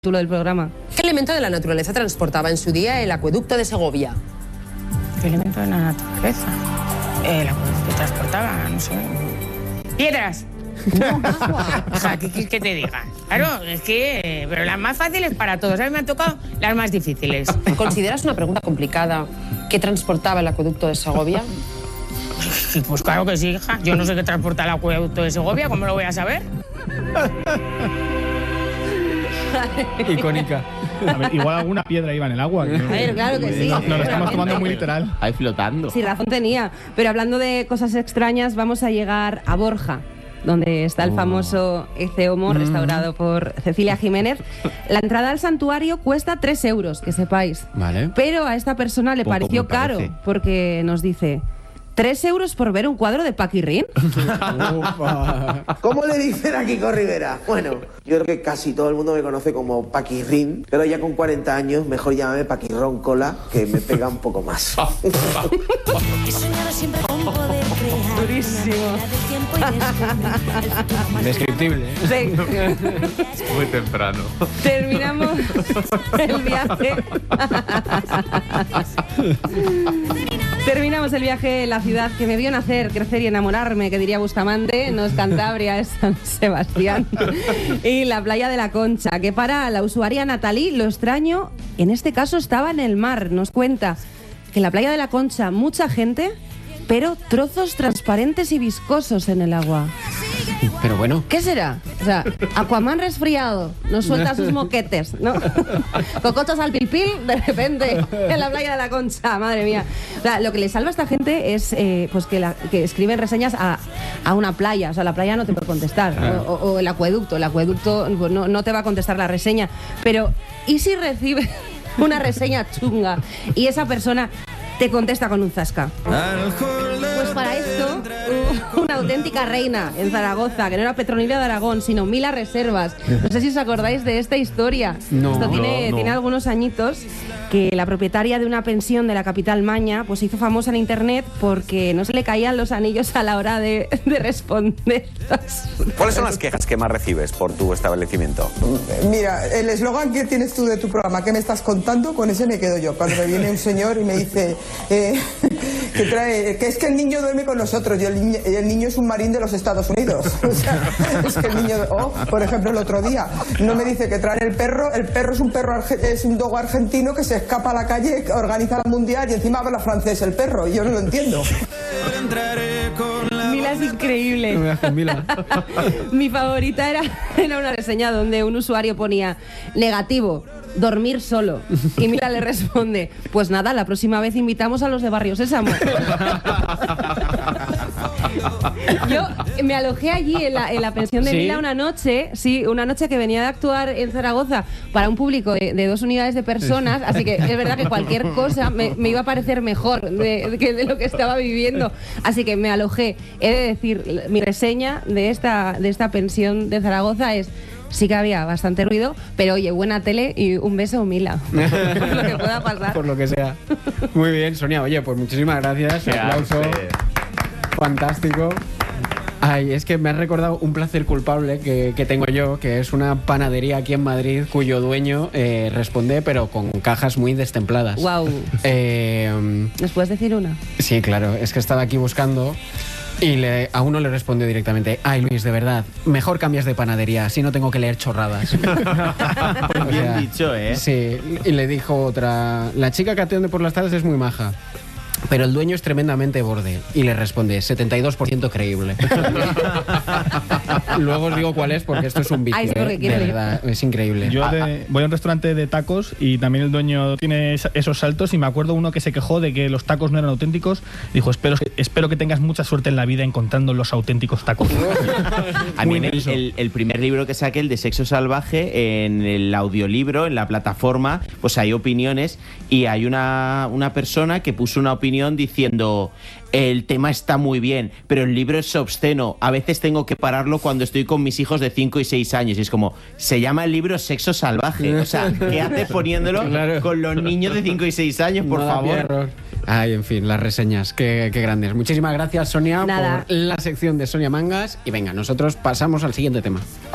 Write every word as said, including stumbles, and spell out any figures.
título del programa. ¿Qué elemento de la naturaleza transportaba en su día el acueducto de Segovia? ¿Qué elemento de la naturaleza? El acueducto transportaba, no sé. ¡Piedras! No, agua. O sea, ¿qué quieres que te diga? Claro, es que... Pero las más fáciles para todos. A mí me han tocado las más difíciles. ¿Consideras una pregunta complicada qué transportaba el acueducto de Segovia? Pues claro que sí, hija. Yo no sé qué transporta el acueducto de Segovia, ¿cómo lo voy a saber? Icónica. A ver, igual alguna piedra iba en el agua. Que... A ver, claro que sí. Nos lo estamos tomando muy literal. Ahí flotando. Sí, razón tenía. Pero hablando de cosas extrañas, vamos a llegar a Borja, donde está el famoso Ece Homo, restaurado por Cecilia Jiménez. La entrada al santuario cuesta tres euros, que sepáis. Vale. Pero a esta persona le Poco pareció me parece. caro, porque nos dice... ¿Tres euros por ver un cuadro de Paquirrín? ¿Cómo le dicen a Kiko Rivera? Bueno, yo creo que casi todo el mundo me conoce como Paquirrín, pero ya con cuarenta años, mejor llámame Paquirrón Cola, que me pega un poco más. Durísimo. Indescriptible. Sí. Muy temprano. Terminamos el viaje. Terminamos el viaje en la ciudad que me vio nacer, crecer y enamorarme, que diría Bustamante. No es Cantabria, es San Sebastián. Y la playa de la Concha, que para la usuaria Natalí, lo extraño, en este caso estaba en el mar. Nos cuenta que en la playa de la Concha mucha gente, pero trozos transparentes y viscosos en el agua. Pero bueno. ¿Qué será? O sea, Aquaman resfriado, nos suelta sus moquetes, ¿no? Cocochas al pilpil, de repente, en la playa de la Concha, madre mía. O sea, lo que le salva a esta gente es eh, pues que, la, que escriben reseñas a, a una playa. O sea, la playa no te puede contestar. O, o, o el acueducto. El acueducto pues, no, no te va a contestar la reseña. Pero, ¿y si recibe una reseña chunga y esa persona te contesta con un zasca? Pues para esto, una auténtica reina en Zaragoza, que no era Petronila de Aragón, sino Mila Reservas. No sé si os acordáis de esta historia. No, esto tiene, no, no. tiene algunos añitos, que la propietaria de una pensión de la capital maña pues se hizo famosa en internet porque no se le caían los anillos a la hora de, de responder. ¿Cuáles son las quejas que más recibes por tu establecimiento? Mira, el eslogan que tienes tú de tu programa, ¿qué me estás contando? Con ese me quedo yo. Cuando me viene un señor y me dice eh, que trae, que es que el niño duerme con nosotros y el, niño, el niño es un marín de los Estados Unidos. O sea, es que el niño, oh, por ejemplo, el otro día, no me dice que trae el perro, el perro es un perro arge, es un dogo argentino que se escapa a la calle, organiza el mundial y encima habla francés el perro, y yo no lo entiendo. Mila es increíble. No me hagas Mila. Mi favorita era, era una reseña donde un usuario ponía negativo, dormir solo. Y Mila le responde, pues nada, la próxima vez invitamos a los de Barrio Sésamo. Yo me alojé allí en la, en la pensión de ¿Sí? Mila una noche, sí, una noche que venía de actuar en Zaragoza para un público de, de dos unidades de personas, así que es verdad que cualquier cosa me, me iba a parecer mejor de, de, de lo que estaba viviendo. Así que me alojé. He de decir, mi reseña de esta, de esta pensión de Zaragoza es: sí que había bastante ruido, pero oye, buena tele y un beso, Mila. Por lo que pueda pasar. Por lo que sea. Muy bien, Sonia. Oye, pues muchísimas gracias. Un aplauso. Fantástico. Ay, es que me has recordado un placer culpable que, que tengo yo, que es una panadería aquí en Madrid cuyo dueño eh, responde, pero con cajas muy destempladas. Wow. Eh, ¿Nos puedes decir una? sí, claro. Es que estaba aquí buscando y le, a uno le respondió directamente: ay, Luis, de verdad, mejor cambias de panadería, así no tengo que leer chorradas. O Bien sea, dicho, ¿eh? Sí, y le dijo otra: la chica que atiende por las tardes es muy maja, pero el dueño es tremendamente borde. Y le responde: setenta y dos por ciento creíble. Luego os digo cuál es, porque esto es un vicio. Ay, sí, porque ¿eh? quiero De ir. verdad, es increíble. Yo de- voy a un restaurante de tacos y también el dueño tiene esa- esos saltos, y me acuerdo uno que se quejó de que los tacos no eran auténticos. Dijo: espero, espero que tengas mucha suerte en la vida encontrando los auténticos tacos. A mí Muy en el, denso. el- el primer libro que saqué, el de Sexo Salvaje, en el audiolibro, en la plataforma, pues hay opiniones y hay una, una persona que puso una opinión diciendo: el tema está muy bien, pero el libro es obsceno. A veces tengo que pararlo cuando estoy con mis hijos de cinco y seis años. Y es como, se llama el libro Sexo Salvaje. O sea, ¿qué haces poniéndolo Claro. con los niños de cinco y seis años, por No da pie a favor? error. Ay, en fin, las reseñas, qué, qué grandes. Muchísimas gracias, Sonia, Nada. por la sección de Sonia Mangas. Y venga, nosotros pasamos al siguiente tema.